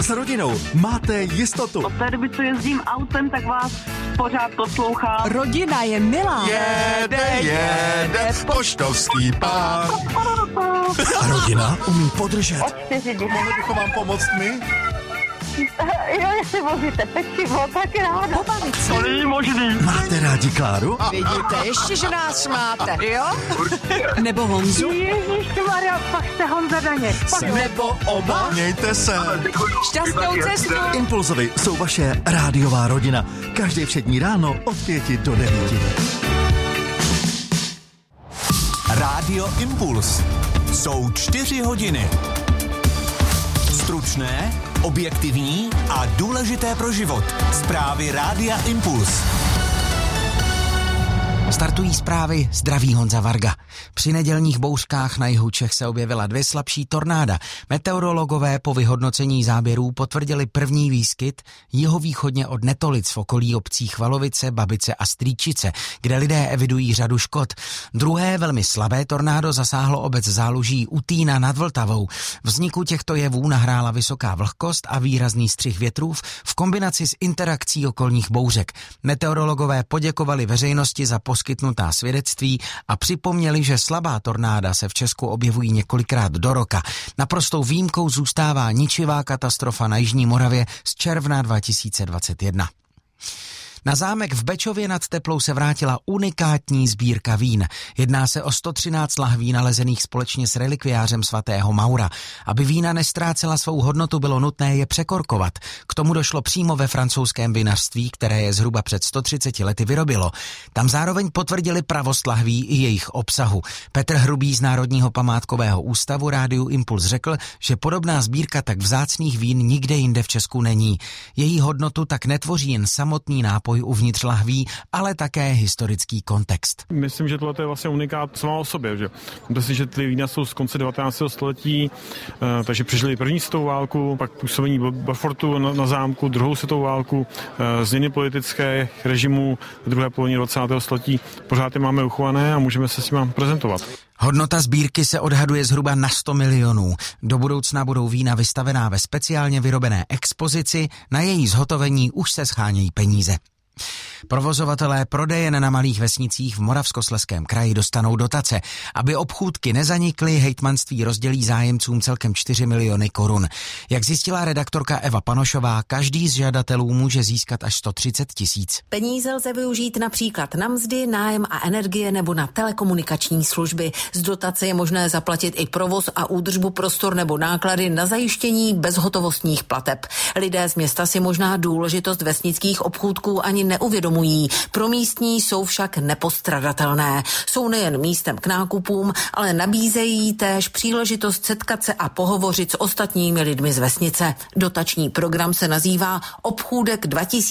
S rodinou máte jistotu. Od té doby, co jezdím autem, tak vás pořád poslouchám. Rodina je milá. Jede, poštovský pán. A rodina umí podržet. Od 4 dny. Mohli bychom vám pomoct my? Jo, jestli vozíte pečivo, tak ráda. Pobavit se. To není možný. Máte rádi Kláru? Vidíte, ještě, že nás máte, jo? Nebo Honzu? Ježišmarja, pak jste Honza Daněk. Nebo oba? Mějte se. Šťastnou cestu. Impulzovi jsou vaše rádiová rodina. Každý všední ráno od 5 do 9. Rádio Impuls. Jsou 4 hodiny. Stručné, objektivní a důležité pro život. Zprávy Rádia Impuls. Startují zprávy, zdraví Honza Varga. Při nedělních bouřkách na jihu Čech se objevila 2 slabší tornáda. Meteorologové po vyhodnocení záběrů potvrdili první výskyt jihovýchodně od Netolic v okolí obcí Chvalovice, Babice a Strýčice, kde lidé evidují řadu škod. Druhé velmi slabé tornádo zasáhlo obec Záluží u Týna nad Vltavou. Vzniku těchto jevů nahrála vysoká vlhkost a výrazný střih větrů v kombinaci s interakcí okolních bouřek. Meteorologové poděkovali veřejnosti za poskytnutá svědectví a připomněli, že slabá tornáda se v Česku objevují několikrát do roka. Naprostou výjimkou zůstává ničivá katastrofa na Jižní Moravě z června 2021. Na zámek v Bečově nad Teplou se vrátila unikátní sbírka vín. Jedná se o 113 lahví nalezených společně s relikviářem svatého Maura. Aby vína nestrácela svou hodnotu, bylo nutné je překorkovat. K tomu došlo přímo ve francouzském vinařství, které je zhruba před 130 lety vyrobilo. Tam zároveň potvrdili pravost lahví i jejich obsahu. Petr Hrubý z Národního památkového ústavu Rádiu Impuls řekl, že podobná sbírka tak vzácných vín nikde jinde v Česku není. Její hodnotu tak netvoří jen samotný nápoj uvnitř lahví, ale také historický kontext. Myslím, že tohle je vlastně unikát sama o sobě. Že? Myslím si, že ty vína jsou z konce 19. století, takže přežili první světovou válku, pak působení Beaufortu na zámku, druhou světovou válku, změny politické režimu v druhé polovině 20. století. Pořád je máme uchované a můžeme se s nimi prezentovat. Hodnota sbírky se odhaduje zhruba na 100 milionů. Do budoucna budou vína vystavená ve speciálně vyrobené expozici, na její zhotovení už se schánějí peníze. Provozovatelé prodejen na malých vesnicích v Moravskoslezském kraji dostanou dotace. Aby obchůdky nezanikly, hejtmanství rozdělí zájemcům celkem 4 miliony korun. Jak zjistila redaktorka Eva Panošová, každý z žadatelů může získat až 130 000. Peníze lze využít například na mzdy, nájem a energie nebo na telekomunikační služby. Z dotace je možné zaplatit i provoz a údržbu prostor nebo náklady na zajištění bezhotovostních plateb. Lidé z města si možná důležitost vesnických obchůdků ani neuvědomují. Pro místní jsou však nepostradatelné. Jsou nejen místem k nákupům, ale nabízejí též příležitost setkat se a pohovořit s ostatními lidmi z vesnice. Dotační program se nazývá Obchůdek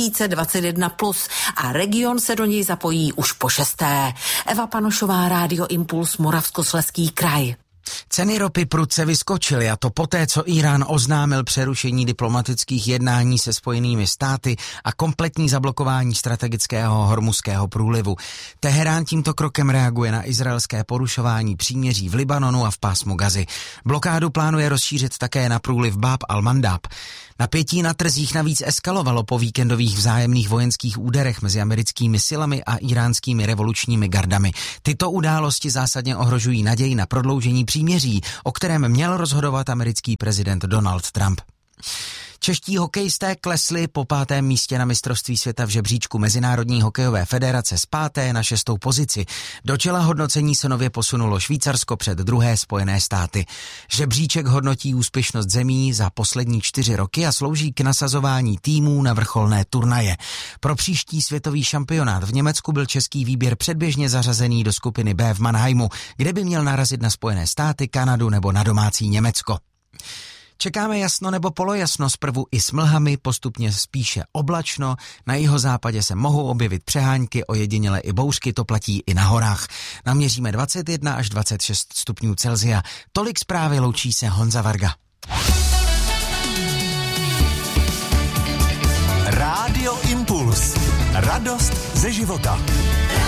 2021+ a region se do něj zapojí už po 6. Eva Panošová, Rádio Impuls, Moravskoslezský kraj. Ceny ropy prudce vyskočily, a to poté, co Irán oznámil přerušení diplomatických jednání se Spojenými státy a kompletní zablokování strategického hormuzského průlivu. Teherán tímto krokem reaguje na izraelské porušování příměří v Libanonu a v pásmu Gazy. Blokádu plánuje rozšířit také na průliv Bab al-Mandab. Napětí na trzích navíc eskalovalo po víkendových vzájemných vojenských úderech mezi americkými silami a iránskými revolučními gardami. Tyto události zásadně ohrožují naději na prodloužení příměří, o kterém měl rozhodovat americký prezident Donald Trump. Čeští hokejisté klesli po 5. místě na mistrovství světa v žebříčku Mezinárodní hokejové federace z 5. na 6. pozici. Do čela hodnocení se nově posunulo Švýcarsko před druhé Spojené státy. Žebříček hodnotí úspěšnost zemí za poslední 4 roky a slouží k nasazování týmů na vrcholné turnaje. Pro příští světový šampionát v Německu byl český výběr předběžně zařazený do skupiny B v Mannheimu, kde by měl narazit na Spojené státy, Kanadu nebo na domácí Německo. Čekáme jasno nebo polojasno, zprvu i s mlhami, postupně spíše oblačno, na jihozápadě se mohou objevit přehánky, ojediněle i bouřky, to platí i na horách. Naměříme 21 až 26 stupňů Celsia. Tolik zprávy, loučí se Honza Varga. Rádio Impuls. Radost ze života.